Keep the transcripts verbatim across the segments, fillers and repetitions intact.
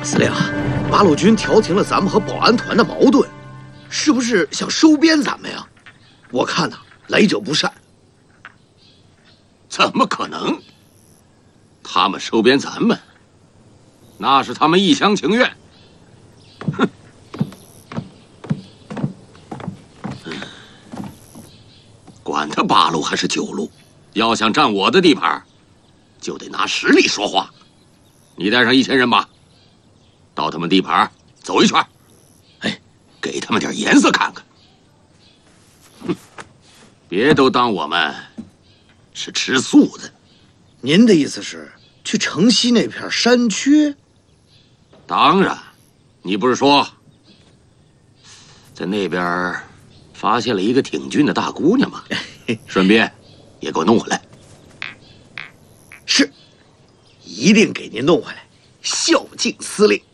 司令啊，八路军调停了咱们和保安团的矛盾，是不是想收编咱们呀？我看呐、啊，来者不善。 怎么可能？他们收编咱们，那是他们一厢情愿。哼！管他八路还是九路，要想占我的地盘，就得拿实力说话。你带上一千人马，到他们地盘走一圈，哎，给他们点颜色看看。哼，别都当我们是吃素的。 您的意思是去城西那片山区？ 当然，你不是说在那边发现了一个挺俊的大姑娘吗？顺便也给我弄回来。 是，一定给您弄回来，孝敬司令。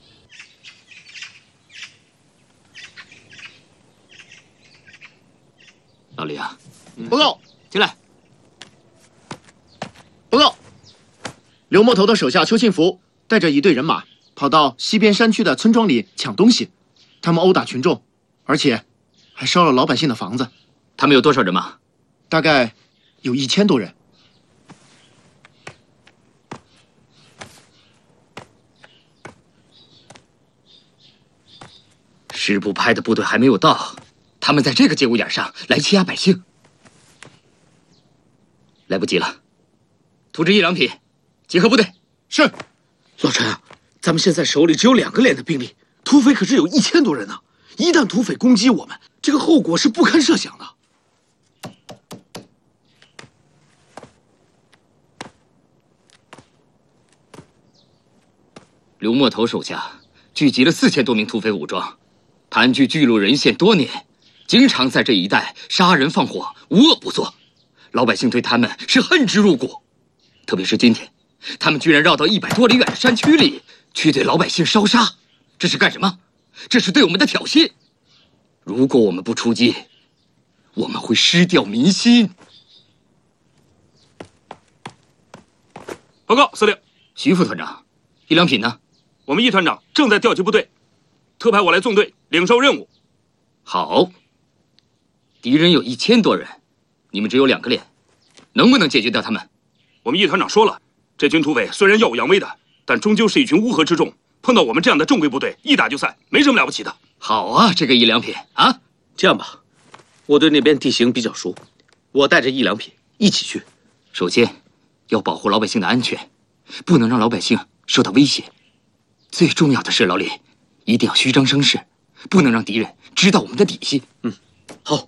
老李啊， 报告， 进来。 报告，刘摸头的手下邱信福带着一队人马跑到西边山区的村庄里抢东西，他们殴打群众，而且还烧了老百姓的房子。 他们有多少人马？ 大概有一千多人。 师部派的部队还没有到，他们在这个节骨眼上来欺压百姓，来不及了。图纸一两匹，集合部队。 是。 老陈啊，咱们现在手里只有两个连的兵力，土匪可是有一千多人呢。一旦土匪攻击我们，这个后果是不堪设想的。 刘摸头手下聚集了四千多名土匪武装，盘踞巨鹿仁县多年，经常在这一带杀人放火，无恶不作。老百姓对他们是恨之入骨。特别是今天，他们居然绕到一百多里远的山区里去对老百姓烧杀，这是干什么？这是对我们的挑衅。如果我们不出击，我们会失掉民心。 报告司令， 徐副团长，一良品呢？ 我们一团长正在调集部队，特派我来纵队领受任务。 好，敌人有一千多人，你们只有两个连，能不能解决掉他们？ 我们一团长说了，这群土匪虽然耀武扬威的，但终究是一群乌合之众，碰到我们这样的正规部队，一打就散，没什么了不起的。 好啊，这个一良品啊， 这样吧，我对那边地形比较熟，我带着一良品一起去。 首先要保护老百姓的安全，不能让老百姓受到威胁。最重要的是，老李一定要虚张声势，不能让敌人知道我们的底细。 嗯，好，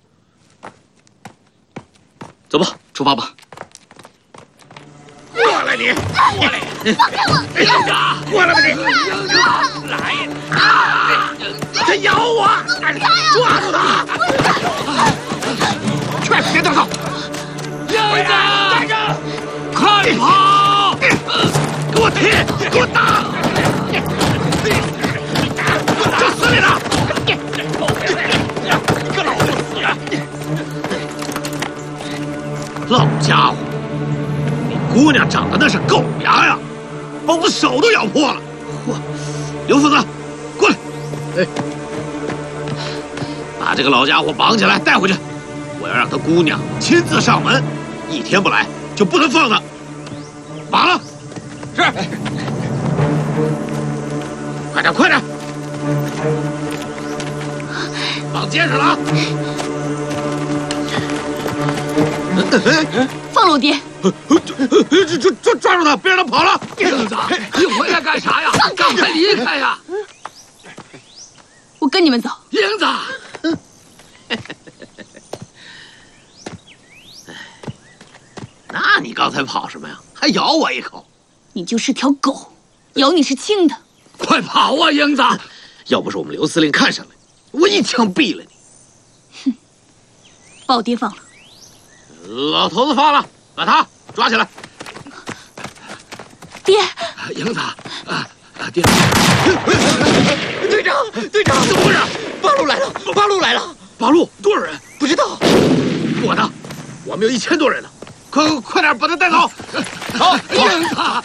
走吧， 出发吧。 过来你，过来！ 放开我！ 英子，过来吧你！英子，来啊！他咬我！抓住他！去，别动手！ 英子， 站着！ 快跑！ 给我踢！给我打！这司令呢？个老不死人！老家伙！姑娘长得那是狗牙呀，把我手都咬破了。嚯！刘副子，过来！哎，把这个老家伙绑起来带回去，我要让他姑娘亲自上门，一天不来就不能放他。绑了。是。快点，快点！绑结实了啊！ 放了我爹！ 抓抓抓抓住他，别让他跑了！ 英子，你回来干啥呀？赶快离开呀！ 我跟你们走。 英子， 那你刚才跑什么呀？还咬我一口！ 你就是条狗，咬你是轻的。 快跑啊，英子！ 要不是我们刘司令看上了，我一枪毙了你。 哼，把我爹放了。 老头子放了，把他抓起来。 爹， 英子，啊啊，爹， 队长，队长，怎么回事？八路来了，八路来了！ 八路多少人？ 不知道。 我呢？我们有一千多人呢，快快点把他带走！ 好，英子。